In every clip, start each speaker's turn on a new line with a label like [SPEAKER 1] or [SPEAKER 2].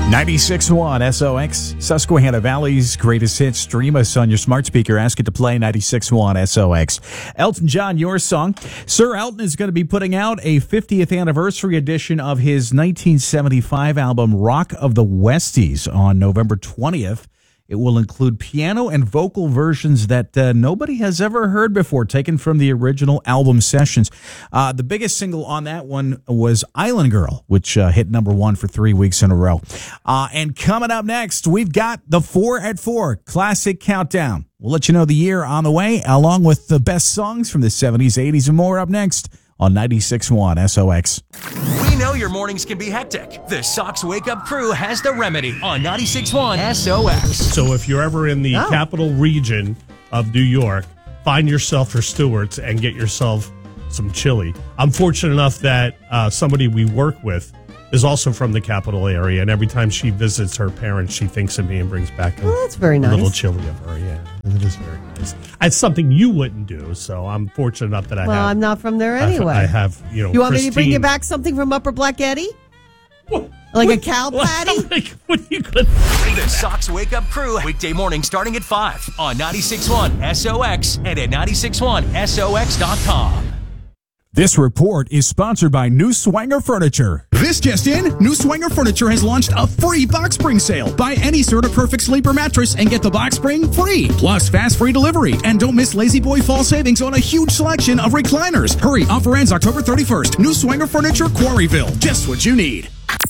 [SPEAKER 1] 96.1 SOX, Susquehanna Valley's greatest hits. Stream us on your smart speaker. Ask it to play 96.1 SOX. Elton John, your song. Sir Elton is going to be putting out a 50th anniversary edition of his 1975 album Rock of the Westies on November 20th. It will include piano and vocal versions that nobody has ever heard before, taken from the original album sessions. The biggest single on that one was Island Girl, which hit number 1 for 3 weeks in a row. And coming up next, we've got the 4 at 4 Classic Countdown. We'll let you know the year on the way, along with the best songs from the 70s, 80s, and more up next on 96.1 SOX.
[SPEAKER 2] We know your mornings can be hectic. The Sox Wake Up Crew has the remedy on 96.1 SOX.
[SPEAKER 3] So if you're ever in the capital region of New York, find yourself for Stewart's and get yourself some chili. I'm fortunate enough that somebody we work with is also from the capital area, and every time she visits her parents, she thinks of me and brings back
[SPEAKER 4] that's very nice.
[SPEAKER 3] little chili of her. Yeah, it is very nice. It's something you wouldn't do, so I'm fortunate enough that I have.
[SPEAKER 4] Well, I'm not from there anyway.
[SPEAKER 3] I have,
[SPEAKER 4] You want me to bring you back something from Upper Black Eddy? Like a cow patty?
[SPEAKER 2] What are you going to The Sox Wake Up Crew, weekday morning starting at 5 on 96.1 SOX and at 96.1SOX.com.
[SPEAKER 1] This report is sponsored by New Swanger Furniture.
[SPEAKER 5] This just in, New Swanger Furniture has launched a free box spring sale. Buy any Serta Perfect Sleeper mattress and get the box spring free. Plus, fast free delivery. And don't miss Lazy Boy fall savings on a huge selection of recliners. Hurry, offer ends October 31st. New Swanger Furniture, Quarryville. Just what you need.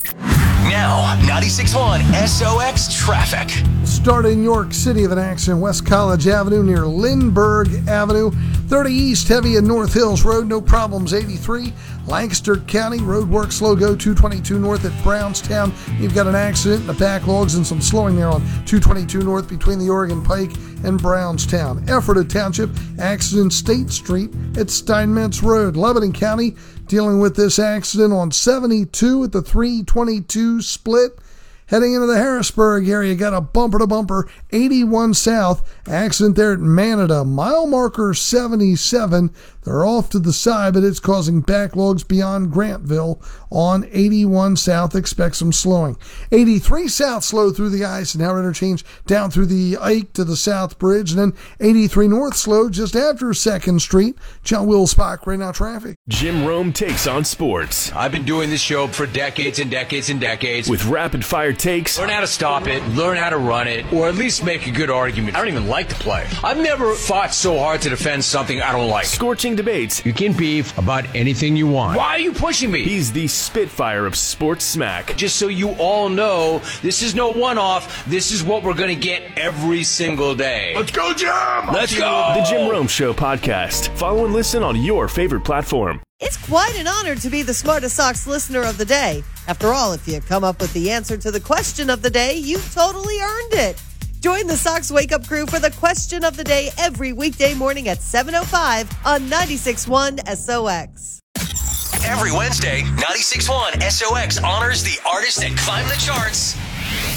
[SPEAKER 2] Now, 96.1 SOX traffic.
[SPEAKER 6] Starting York City of an accident, West College Avenue near Lindbergh Avenue. 30 East, heavy in North Hills Road, no problems. 83, Lancaster County, road work slow go. 222 North at Brownstown. You've got an accident, the backlogs and some slowing there on 222 North between the Oregon Pike and Brownstown. Ephrata Township, accident State Street at Steinmetz Road. Lebanon County, dealing with this accident on 72 at the 322 split. Heading into the Harrisburg area, got a bumper-to-bumper 81 South. Accident there at Manada. Mile marker 77. They're off to the side, but it's causing backlogs beyond Grantville on 81 South. Expect some slowing. 83 South slow through the Eisenhower interchange down through the Ike to the South Bridge. And then 83 North slow just after 2nd Street. John Will Spock, right now traffic.
[SPEAKER 7] Jim Rome takes on sports.
[SPEAKER 8] I've been doing this show for decades and decades and decades.
[SPEAKER 7] With rapid-fire takes.
[SPEAKER 8] Learn how to stop it, learn how to run it, or at least make a good argument. I don't even like the play. I've never fought so hard to defend something I don't like.
[SPEAKER 7] Scorching debates.
[SPEAKER 8] You can beef about anything you want. Why are you pushing me?
[SPEAKER 7] He's the Spitfire of sports smack.
[SPEAKER 8] Just so you all know, this is no one-off. This is what we're going to get every single day.
[SPEAKER 7] Let's go, Jim!
[SPEAKER 8] Let's go!
[SPEAKER 7] The Jim Rome Show podcast. Follow and listen on your favorite platform.
[SPEAKER 4] It's quite an honor to be the Smartest Sox listener of the day. After all, if you come up with the answer to the question of the day, you totally earned it. Join the Sox Wake Up Crew for the question of the day every weekday morning at 7:05 on 96.1 SOX.
[SPEAKER 2] Every Wednesday, 96.1 SOX honors the artists that climb the charts